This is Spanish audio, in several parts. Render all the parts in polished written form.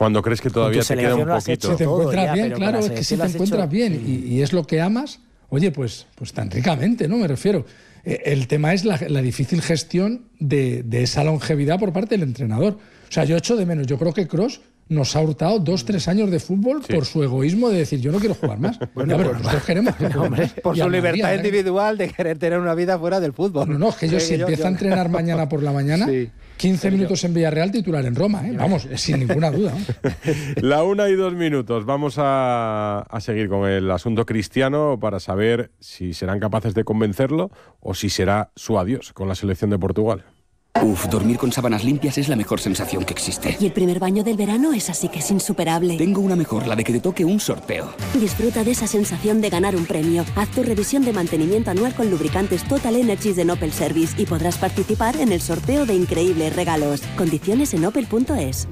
Cuando crees que todavía te queda un poquito. Si te encuentras bien, claro, es que si te encuentras bien y es lo que amas, oye, pues tan ricamente, ¿no? Me refiero. El tema es la difícil gestión de esa longevidad por parte del entrenador. O sea, yo echo de menos. Yo creo que Kroos nos ha hurtado 2-3 años de fútbol por su egoísmo de decir, yo no quiero jugar más. Bueno, pero nosotros queremos que hombre, por su libertad individual de querer tener una vida fuera del fútbol. No, es que si empieza a entrenar mañana por la mañana, 15 minutos en Villarreal, titular en Roma, ¿eh? Vamos, sin ninguna duda, ¿no? La 1:02. Vamos a seguir con el asunto Cristiano para saber si serán capaces de convencerlo o si será su adiós con la selección de Portugal. Dormir con sábanas limpias es la mejor sensación que existe. Y el primer baño del verano es así que es insuperable. Tengo una mejor, la de que te toque un sorteo. Disfruta de esa sensación de ganar un premio. Haz tu revisión de mantenimiento anual con lubricantes Total Energies de Opel Service y podrás participar en el sorteo de increíbles regalos. Condiciones en opel.es.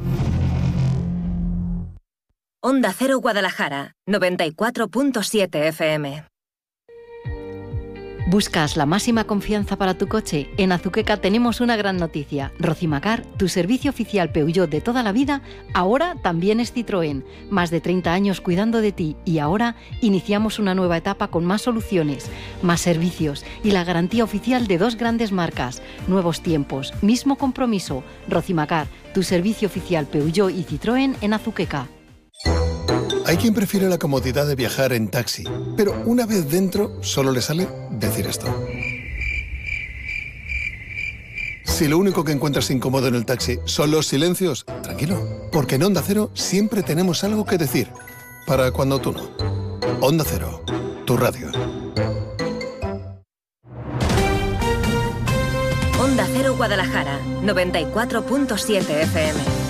Onda Cero Guadalajara, 94.7 FM. ¿Buscas la máxima confianza para tu coche? En Azuqueca tenemos una gran noticia. Rocimacar, tu servicio oficial Peugeot de toda la vida, ahora también es Citroën. Más de 30 años cuidando de ti y ahora iniciamos una nueva etapa con más soluciones, más servicios y la garantía oficial de 2 grandes marcas. Nuevos tiempos, mismo compromiso. Rocimacar, tu servicio oficial Peugeot y Citroën en Azuqueca. Hay quien prefiere la comodidad de viajar en taxi, pero una vez dentro solo le sale decir esto. Si lo único que encuentras incómodo en el taxi son los silencios, tranquilo, porque en Onda Cero siempre tenemos algo que decir, para cuando tú no. Onda Cero, tu radio. Onda Cero Guadalajara, 94.7 FM.